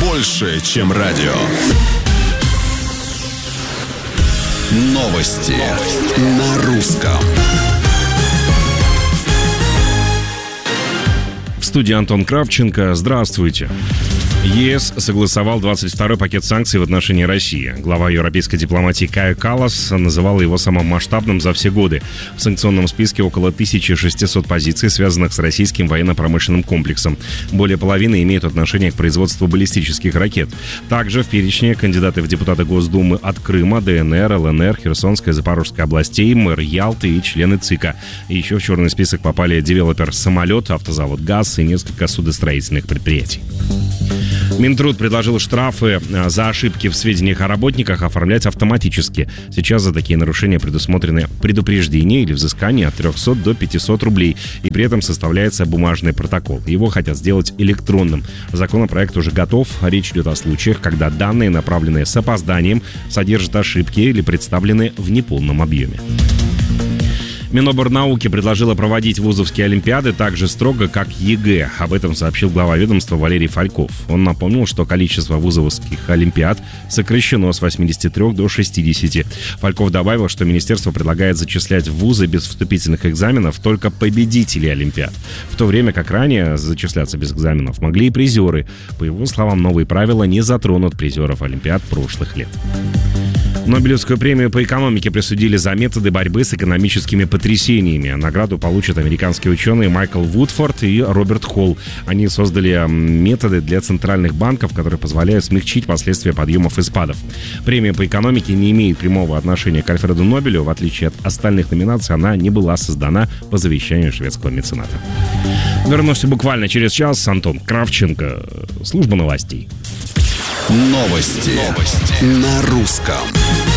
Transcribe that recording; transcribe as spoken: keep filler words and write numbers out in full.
больше, чем радио. Новости, Новости. на русском. В студии Антон Кравченко. Здравствуйте. ЕС согласовал двадцать второй пакет санкций в отношении России. Глава европейской дипломатии Кая Каллас называла его самым масштабным за все годы. В санкционном списке около тысяча шестьсот позиций, связанных с российским военно-промышленным комплексом. Более половины имеют отношение к производству баллистических ракет. Также в перечне кандидаты в депутаты Госдумы от Крыма, ДНР, ЛНР, Херсонской и Запорожской областей, мэр Ялты и члены ЦИКа. И еще в черный список попали девелопер «Самолет», автозавод «ГАЗ» и несколько судостроительных предприятий. Минтруд предложил штрафы за ошибки в сведениях о работниках оформлять автоматически. Сейчас за такие нарушения предусмотрены предупреждение или взыскание от трехсот до пятисот рублей. И при этом составляется бумажный протокол. Его хотят сделать электронным. Законопроект уже готов. Речь идет о случаях, когда данные, направленные с опозданием, содержат ошибки или представлены в неполном объеме. Миноборнауки предложила проводить вузовские олимпиады так же строго, как ЕГЭ. Об этом сообщил глава ведомства Валерий Фальков. Он напомнил, что количество вузовских олимпиад сокращено с восьмидесяти трёх до шестидесяти. Фальков добавил, что министерство предлагает зачислять в вузы без вступительных экзаменов только победителей олимпиад. В то время как ранее зачисляться без экзаменов могли и призеры. По его словам, новые правила не затронут призеров олимпиад прошлых лет. Нобелевскую премию по экономике присудили за методы борьбы с экономическими потрясениями. Награду получат американские ученые Майкл Вудфорд и Роберт Холл. Они создали методы для центральных банков, которые позволяют смягчить последствия подъемов и спадов. Премия по экономике не имеет прямого отношения к Альфреду Нобелю. В отличие от остальных номинаций, она не была создана по завещанию шведского мецената. Вернусь буквально через час. Антон Кравченко. Служба новостей. Новости, Новости. на русском.